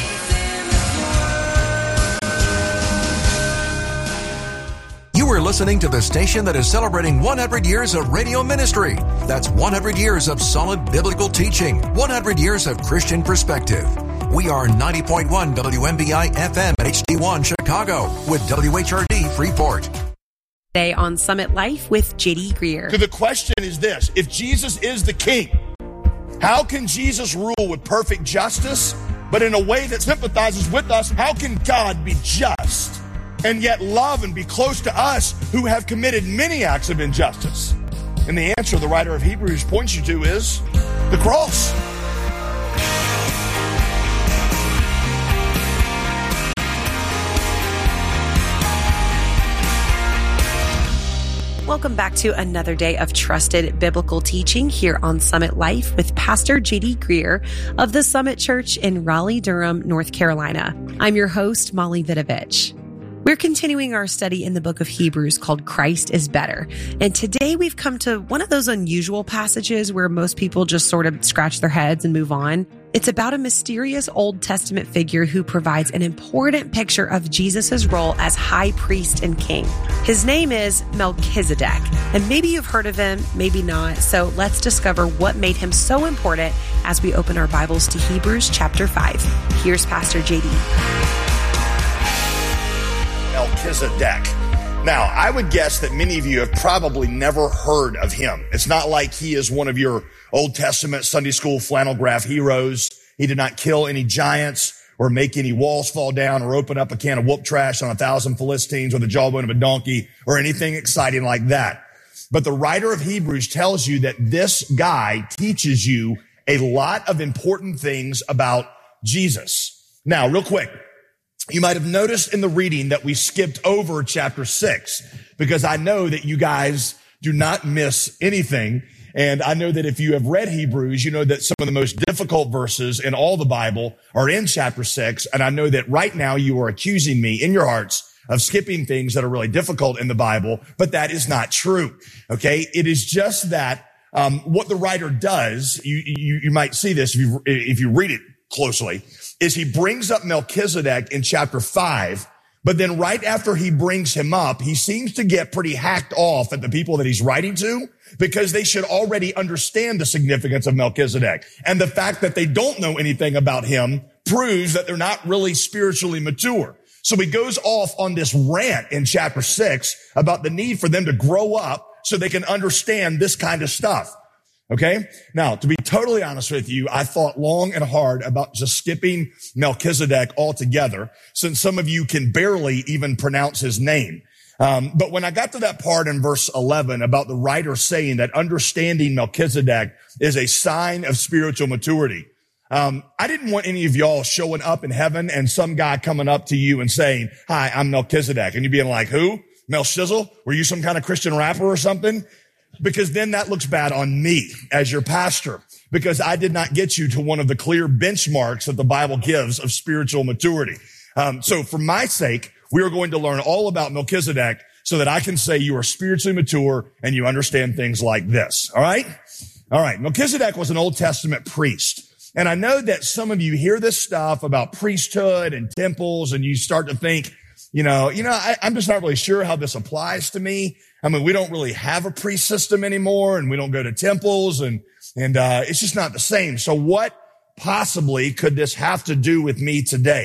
You are listening to the station that is celebrating one hundred years of radio ministry. That's one hundred years of solid biblical teaching, one hundred years of Christian perspective. We are ninety point one W M B I F M at H D one Chicago with W H R D Freeport. Today on Summit Life with J D Greer. So the question is this: if Jesus is the king, how can Jesus rule with perfect justice, but in a way that sympathizes with us? How can God be just and yet love and be close to us who have committed many acts of injustice? And the answer the writer of Hebrews points you to is the cross. Welcome back to another day of trusted biblical teaching here on Summit Life with Pastor J D Greer of the Summit Church in Raleigh-Durham, North Carolina. I'm your host, Molly Vidovich. We're continuing our study in the book of Hebrews called Christ is Better. And today we've come to one of those unusual passages where most people just sort of scratch their heads and move on. It's about a mysterious Old Testament figure who provides an important picture of Jesus' role as high priest and king. His name is Melchizedek, and maybe you've heard of him, maybe not. So let's discover what made him so important as we open our Bibles to Hebrews chapter five. Here's Pastor J D. Melchizedek. Now, I would guess that many of you have probably never heard of him. It's not like he is one of your Old Testament Sunday school flannel graph heroes. He did not kill any giants or make any walls fall down or open up a can of whoop trash on a thousand Philistines with the jawbone of a donkey or anything exciting like that. But the writer of Hebrews tells you that this guy teaches you a lot of important things about Jesus. Now, real quick, you might have noticed in the reading that we skipped over chapter six because I know that you guys do not miss anything. And I know that if you have read Hebrews, you know that some of the most difficult verses in all the Bible are in chapter six. And I know that right now you are accusing me in your hearts of skipping things that are really difficult in the Bible, but that is not true. Okay. It is just that, um, what the writer does, you, you, you might see this if you, if you read it closely, is he brings up Melchizedek in chapter five, but then right after he brings him up, he seems to get pretty hacked off at the people that he's writing to because they should already understand the significance of Melchizedek. And the fact that they don't know anything about him proves that they're not really spiritually mature. So he goes off on this rant in chapter six about the need for them to grow up so they can understand this kind of stuff. Okay. Now, to be totally honest with you, I thought long and hard about just skipping Melchizedek altogether, since some of you can barely even pronounce his name. Um, but when I got to that part in verse eleven about the writer saying that understanding Melchizedek is a sign of spiritual maturity, um, I didn't want any of y'all showing up in heaven and some guy coming up to you and saying, "Hi, I'm Melchizedek," and you being like, "Who? Mel Shizzle? Were you some kind of Christian rapper or something?" Because then that looks bad on me as your pastor, because I did not get you to one of the clear benchmarks that the Bible gives of spiritual maturity. Um, so for my sake, we are going to learn all about Melchizedek so that I can say you are spiritually mature and you understand things like this. All right. All right. Melchizedek was an Old Testament priest. And I know that some of you hear this stuff about priesthood and temples and you start to think, you know, you know, I, I'm just not really sure how this applies to me. I mean, we don't really have a priest system anymore and we don't go to temples and, and, uh, it's just not the same. So what possibly could this have to do with me today?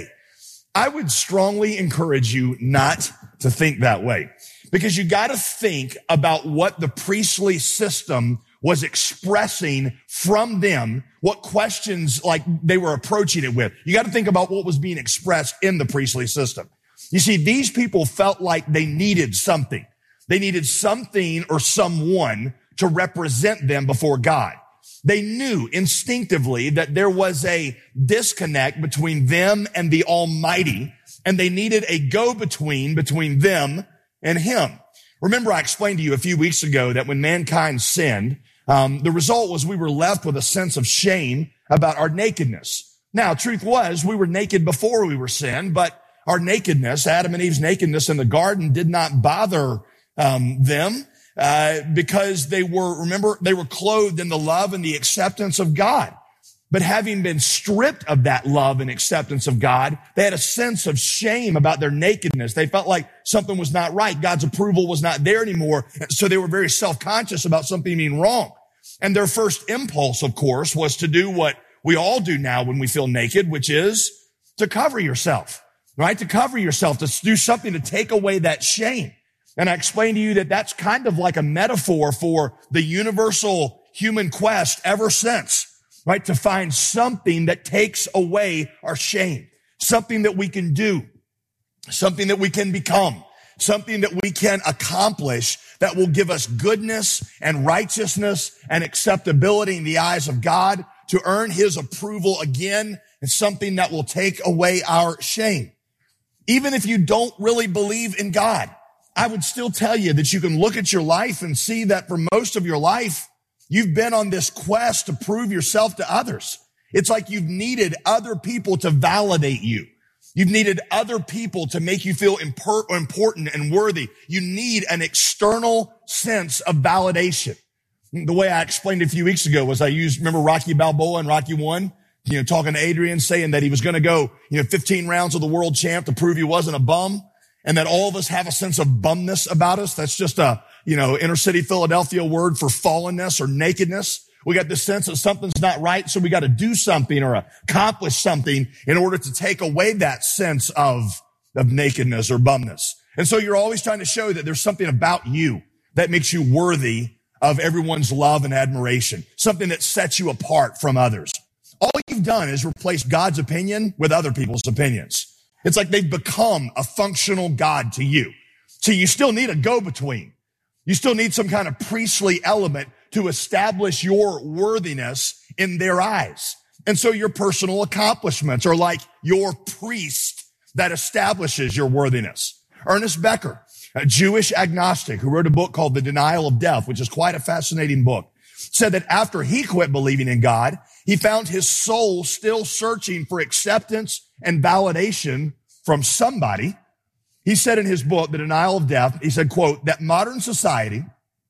I would strongly encourage you not to think that way because you got to think about what the priestly system was expressing from them, what questions like they were approaching it with. You got to think about what was being expressed in the priestly system. You see, these people felt like they needed something. They needed something or someone to represent them before God. They knew instinctively that there was a disconnect between them and the Almighty, and they needed a go-between between them and Him. Remember, I explained to you a few weeks ago that when mankind sinned, um, the result was we were left with a sense of shame about our nakedness. Now, truth was, we were naked before we were sinned, but our nakedness, Adam and Eve's nakedness in the garden, did not bother um, them uh, because they were, remember, they were clothed in the love and the acceptance of God. But having been stripped of that love and acceptance of God, they had a sense of shame about their nakedness. They felt like something was not right. God's approval was not there anymore. So they were very self-conscious about something being wrong. And their first impulse, of course, was to do what we all do now when we feel naked, which is to cover yourself, right? To cover yourself, to do something to take away that shame. And I explained to you that that's kind of like a metaphor for the universal human quest ever since, right? To find something that takes away our shame, something that we can do, something that we can become, something that we can accomplish that will give us goodness and righteousness and acceptability in the eyes of God, to earn His approval again, and something that will take away our shame. Even if you don't really believe in God, I would still tell you that you can look at your life and see that for most of your life, you've been on this quest to prove yourself to others. It's like you've needed other people to validate you. You've needed other people to make you feel impor- important and worthy. You need an external sense of validation. The way I explained it a few weeks ago was I used, remember Rocky Balboa in Rocky One? You know, talking to Adrian, saying that he was going to go, you know, fifteen rounds of the world champ to prove he wasn't a bum, and that all of us have a sense of bumness about us. That's just a, you know, inner city Philadelphia word for fallenness or nakedness. We got this sense that something's not right, so we got to do something or accomplish something in order to take away that sense of, of nakedness or bumness. And so you're always trying to show that there's something about you that makes you worthy of everyone's love and admiration, something that sets you apart from others. All you've done is replace God's opinion with other people's opinions. It's like they've become a functional God to you. So you still need a go-between. You still need some kind of priestly element to establish your worthiness in their eyes. And so your personal accomplishments are like your priest that establishes your worthiness. Ernest Becker, a Jewish agnostic who wrote a book called The Denial of Death, which is quite a fascinating book, said that after he quit believing in God, he found his soul still searching for acceptance and validation from somebody. He said in his book, The Denial of Death, he said, quote, that modern society,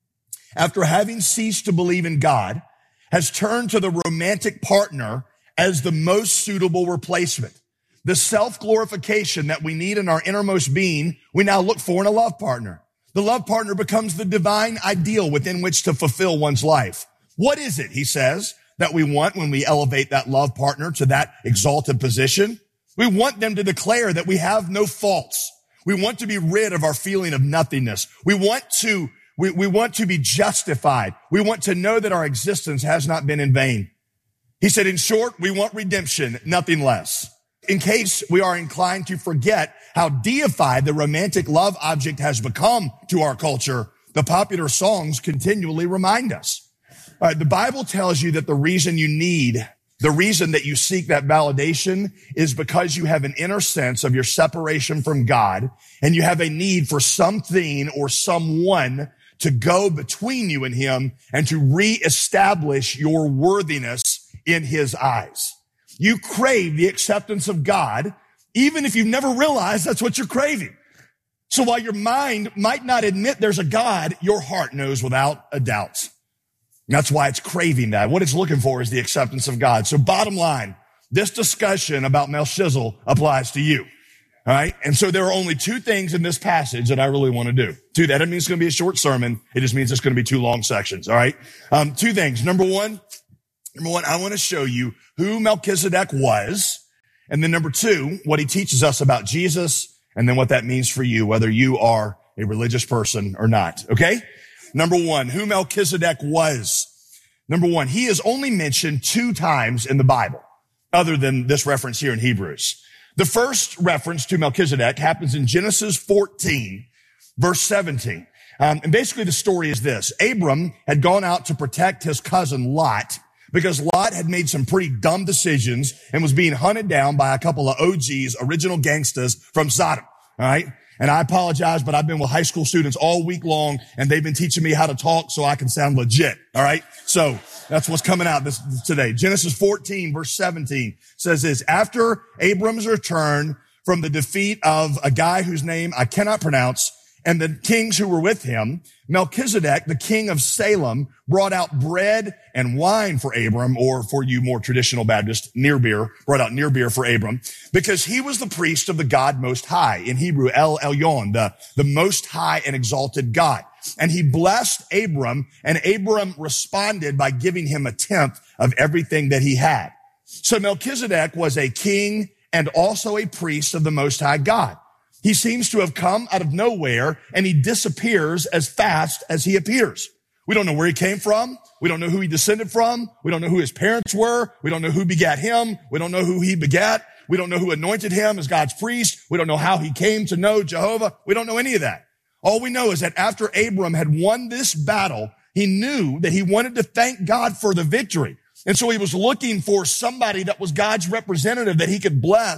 after having ceased to believe in God, has turned to the romantic partner as the most suitable replacement. The self-glorification that we need in our innermost being, we now look for in a love partner. The love partner becomes the divine ideal within which to fulfill one's life. What is it, he says, that we want when we elevate that love partner to that exalted position? We want them to declare that we have no faults. We want to be rid of our feeling of nothingness. We want to, we, we want to be justified. We want to know that our existence has not been in vain. He said, in short, we want redemption, nothing less. In case we are inclined to forget how deified the romantic love object has become to our culture, the popular songs continually remind us. All right, the Bible tells you that the reason you need, the reason that you seek that validation is because you have an inner sense of your separation from God, and you have a need for something or someone to go between you and him and to reestablish your worthiness in his eyes. You crave the acceptance of God, even if you've never realized that's what you're craving. So while your mind might not admit there's a God, your heart knows without a doubt. That's why it's craving that. What it's looking for is the acceptance of God. So bottom line, this discussion about Melchizedek applies to you. All right. And so there are only two things in this passage that I really want to do. Two, that doesn't mean it's going to be a short sermon. It just means it's going to be two long sections. All right. Um, two things. Number one, number one, I want to show you who Melchizedek was. And then number two, what he teaches us about Jesus. And then what that means for you, whether you are a religious person or not. Okay. Number one, who Melchizedek was. Number one, he is only mentioned two times in the Bible, other than this reference here in Hebrews. The first reference to Melchizedek happens in Genesis fourteen, verse seventeen. Um, and basically the story is this. Abram had gone out to protect his cousin Lot because Lot had made some pretty dumb decisions and was being hunted down by a couple of O Gs, original gangsters from Sodom. All right. And I apologize, but I've been with high school students all week long, and they've been teaching me how to talk so I can sound legit. All right. So that's what's coming out this today. Genesis fourteen, verse seventeen says this: after Abram's return from the defeat of a guy whose name I cannot pronounce and the kings who were with him, Melchizedek, the king of Salem, brought out bread and wine for Abram, or for you more traditional Baptist, near beer, brought out near beer for Abram, because he was the priest of the God Most High. In Hebrew, El Elyon, the, the Most High and exalted God. And he blessed Abram, and Abram responded by giving him a tenth of everything that he had. So Melchizedek was a king and also a priest of the Most High God. He seems to have come out of nowhere, and he disappears as fast as he appears. We don't know where he came from. We don't know who he descended from. We don't know who his parents were. We don't know who begat him. We don't know who he begat. We don't know who anointed him as God's priest. We don't know how he came to know Jehovah. We don't know any of that. All we know is that after Abram had won this battle, he knew that he wanted to thank God for the victory. And so he was looking for somebody that was God's representative that he could bless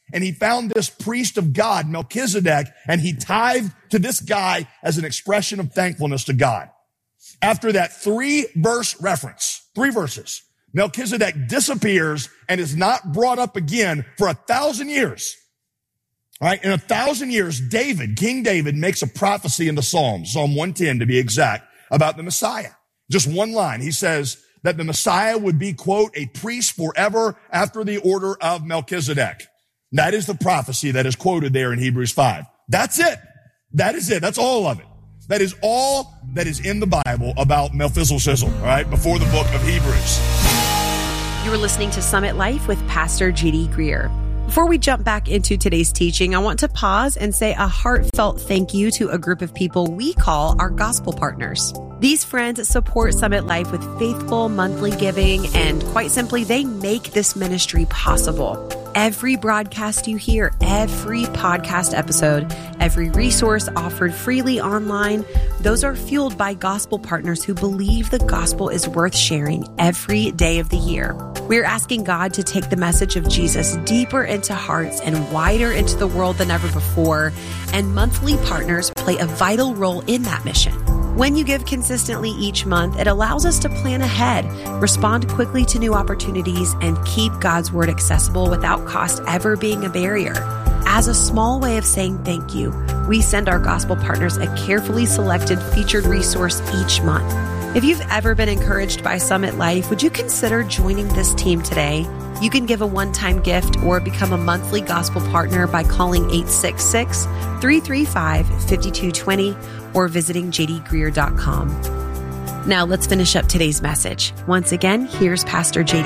and he found this priest of God, Melchizedek, and he tithed to this guy as an expression of thankfulness to God. After that three verse reference, three verses, Melchizedek disappears and is not brought up again for a thousand years. All right. In a thousand years, David, King David, makes a prophecy in the Psalms, Psalm one ten to be exact, about the Messiah. Just one line. He says that the Messiah would be, quote, a priest forever after the order of Melchizedek. That is the prophecy that is quoted there in Hebrews five. That's it. That is it. That's all of it. That is all that is in the Bible about Melchizedek, all right, before the book of Hebrews. You are listening to Summit Life with Pastor J D Greer. Before we jump back into today's teaching, I want to pause and say a heartfelt thank you to a group of people we call our gospel partners. These friends support Summit Life with faithful monthly giving, and quite simply, they make this ministry possible. Every broadcast you hear, every podcast episode, every resource offered freely online, those are fueled by gospel partners who believe the gospel is worth sharing every day of the year. We're asking God to take the message of Jesus deeper into hearts and wider into the world than ever before, and monthly partners play a vital role in that mission. When you give consistently each month, it allows us to plan ahead, respond quickly to new opportunities, and keep God's word accessible without cost ever being a barrier. As a small way of saying thank you, we send our gospel partners a carefully selected featured resource each month. If you've ever been encouraged by Summit Life, would you consider joining this team today? You can give a one-time gift or become a monthly gospel partner by calling eight six six, three three five, five two two zero or visiting j d greer dot com. Now let's finish up today's message. Once again, here's Pastor J D.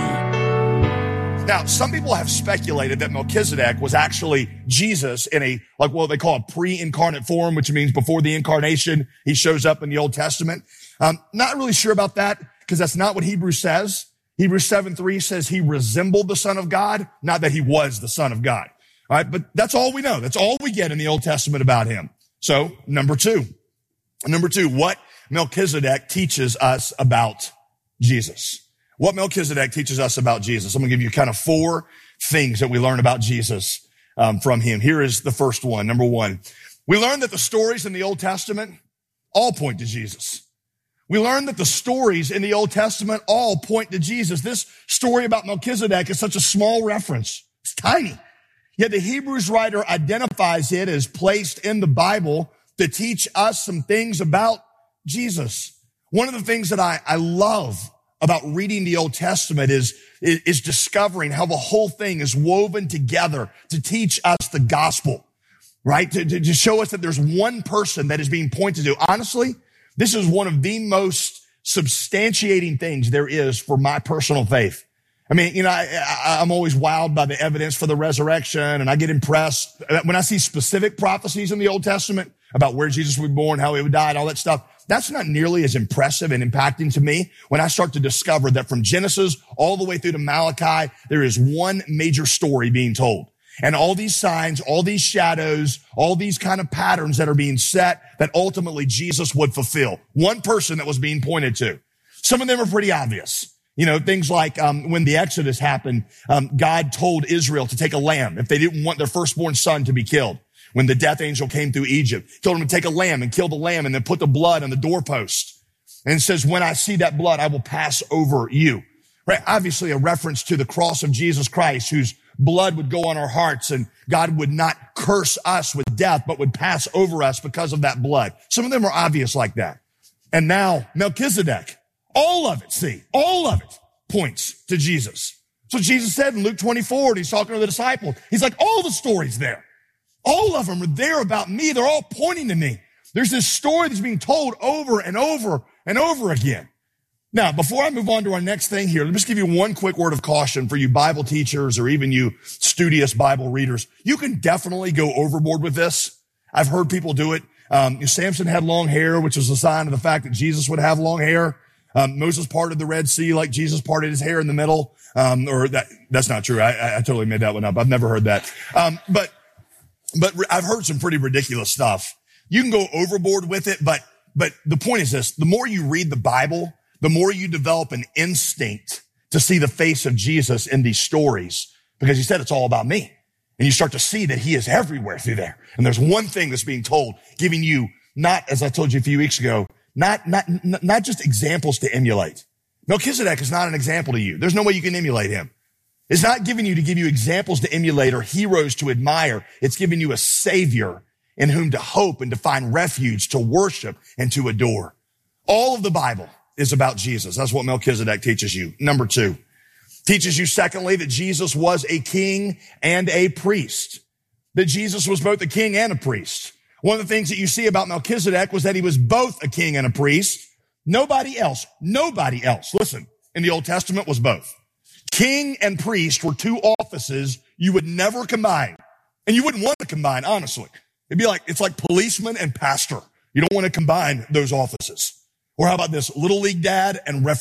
Now, some people have speculated that Melchizedek was actually Jesus in a, like what they call a pre-incarnate form, which means before the incarnation, he shows up in the Old Testament. Um, not really sure about that because that's not what Hebrews says. Hebrews seven three says he resembled the Son of God, not that he was the Son of God. All right, but that's all we know. That's all we get in the Old Testament about him. So, number two. Number two, what Melchizedek teaches us about Jesus. What Melchizedek teaches us about Jesus. I'm going to give you kind of four things that we learn about Jesus um, from him. Here is the first one. Number one, we learn that the stories in the Old Testament all point to Jesus. We learn that the stories in the Old Testament all point to Jesus. This story about Melchizedek is such a small reference. It's tiny. Yet the Hebrews writer identifies it as placed in the Bible to teach us some things about Jesus. One of the things that I, I love about reading the Old Testament is, is, is discovering how the whole thing is woven together to teach us the gospel, right? To, to, to show us that there's one person that is being pointed to. Honestly, this is one of the most substantiating things there is for my personal faith. I mean, you know, I, I, I'm always wowed by the evidence for the resurrection, and I get impressed when I see specific prophecies in the Old Testament about where Jesus would be born, how he would die, and all that stuff. That's not nearly as impressive and impacting to me when I start to discover that from Genesis all the way through to Malachi, there is one major story being told. And all these signs, all these shadows, all these kind of patterns that are being set that ultimately Jesus would fulfill. One person that was being pointed to. Some of them are pretty obvious. You know, things like um when the Exodus happened, um God told Israel to take a lamb if they didn't want their firstborn son to be killed. When the death angel came through Egypt, he told them to take a lamb and kill the lamb and then put the blood on the doorpost. And it says, when I see that blood, I will pass over you. Right? Obviously a reference to the cross of Jesus Christ, whose blood would go on our hearts and God would not curse us with death, but would pass over us because of that blood. Some of them are obvious like that. And now Melchizedek, all of it, see, all of it points to Jesus. So Jesus said in Luke twenty-four, and he's talking to the disciples, he's like, all the stories there. All of them are there about me. They're all pointing to me. There's this story that's being told over and over and over again. Now, before I move on to our next thing here, let me just give you one quick word of caution for you Bible teachers or even you studious Bible readers. You can definitely go overboard with this. I've heard people do it. Um, Samson had long hair, which is a sign of the fact that Jesus would have long hair. Um, Moses parted the Red Sea like Jesus parted his hair in the middle. Um, or that, that's not true. I, I totally made that one up. I've never heard that. Um, but, but I've heard some pretty ridiculous stuff. You can go overboard with it, but, but the point is this, the more you read the Bible, the more you develop an instinct to see the face of Jesus in these stories, because he said it's all about me. And you start to see that he is everywhere through there. And there's one thing that's being told, giving you not, as I told you a few weeks ago, not, not, not just examples to emulate. Melchizedek is not an example to you. There's no way you can emulate him. It's not giving you to give you examples to emulate or heroes to admire. It's giving you a savior in whom to hope and to find refuge, to worship and to adore. All of the Bible is about Jesus. That's what Melchizedek teaches you. Number two, teaches you secondly that Jesus was a king and a priest. That Jesus was both a king and a priest. One of the things that you see about Melchizedek was that he was both a king and a priest. Nobody else, nobody else, listen, in the Old Testament was both. King and priest were two offices you would never combine. And you wouldn't want to combine, honestly. It'd be like, it's like policeman and pastor. You don't want to combine those offices. Or how about this? Little league dad and referee.